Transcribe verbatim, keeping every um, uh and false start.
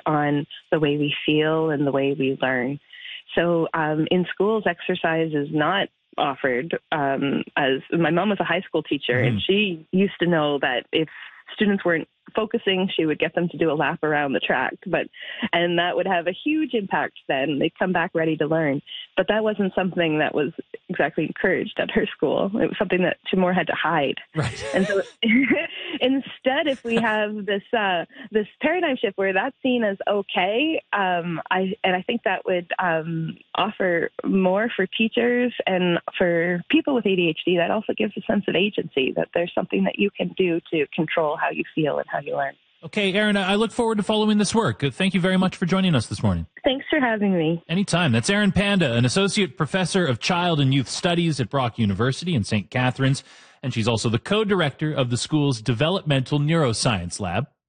on the way we feel and the way we learn. So um, in schools, exercise is not offered. Um, as my mom was a high school teacher, mm-hmm. and she used to know that if students weren't focusing, she would get them to do a lap around the track, but and that would have a huge impact then. They'd come back ready to learn. But that wasn't something that was exactly encouraged at her school. It was something that she more had to hide. Right. And so instead, if we have this uh, this paradigm shift where that's seen as okay, um, I and I think that would um, offer more for teachers and for people with A D H D. That also gives a sense of agency, that there's something that you can do to control how you feel and how you learn. Okay, Erin, I look forward to following this work. Thank you very much for joining us this morning. Thanks for having me. Anytime. That's Erin Panda, an associate professor of child and youth studies at Brock University in Saint Catharines, and she's also the co-director of the school's developmental neuroscience lab.